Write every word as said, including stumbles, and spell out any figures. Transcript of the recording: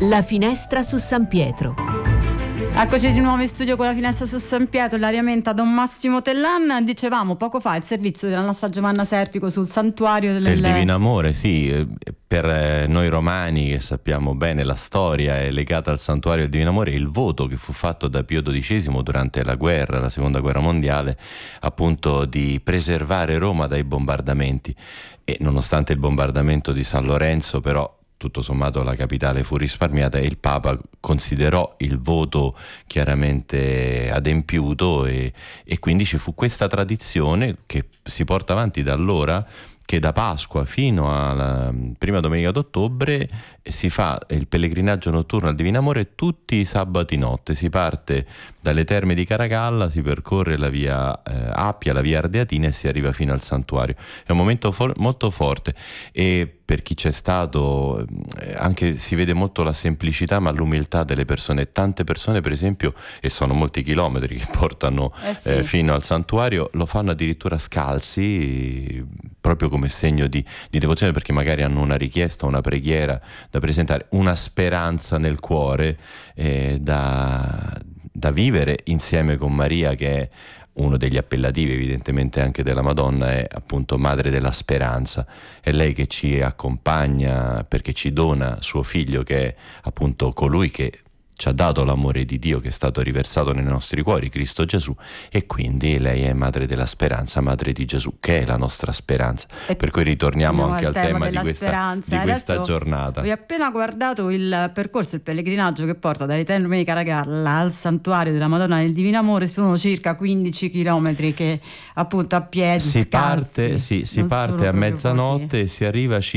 La finestra su San Pietro. Eccoci di nuovo in studio con La finestra su San Pietro, l'aria menta Don Massimo Tellan. Dicevamo poco fa il servizio della nostra Giovanna Serpico sul santuario del il Divino Amore, sì, per noi romani che sappiamo bene la storia è legata al santuario del Divino Amore, il voto che fu fatto da Pio dodicesimo durante la guerra, la seconda guerra mondiale, appunto di preservare Roma dai bombardamenti, e nonostante il bombardamento di San Lorenzo però tutto sommato la capitale fu risparmiata e il Papa considerò il voto chiaramente adempiuto e, e quindi ci fu questa tradizione che si porta avanti da allora, che da Pasqua fino alla prima domenica d'ottobre si fa il pellegrinaggio notturno al Divino Amore tutti i sabati notte. Si parte dalle terme di Caracalla, si percorre la via eh, Appia, la via Ardeatina e si arriva fino al santuario. È un momento for- molto forte, e per chi c'è stato eh, anche si vede molto la semplicità ma l'umiltà delle persone. Tante persone, per esempio, e sono molti chilometri che portano eh sì. eh, fino al santuario, lo fanno addirittura scalzi, proprio come segno di, di devozione, perché magari hanno una richiesta, una preghiera da presentare, una speranza nel cuore eh, da, da vivere insieme con Maria, che è uno degli appellativi evidentemente anche della Madonna, è appunto Madre della Speranza. È lei che ci accompagna perché ci dona suo figlio, che è appunto colui che ci ha dato l'amore di Dio, che è stato riversato nei nostri cuori, Cristo Gesù, e quindi lei è Madre della Speranza, Madre di Gesù, che è la nostra speranza. E per cui ritorniamo anche al tema, tema di questa, di questa giornata. Ho appena guardato il percorso, il pellegrinaggio che porta dalle terme di Caracalla al santuario della Madonna del Divino Amore. Sono circa quindici chilometri che appunto a piedi si scalzi, parte, sì, si parte a mezzanotte e si arriva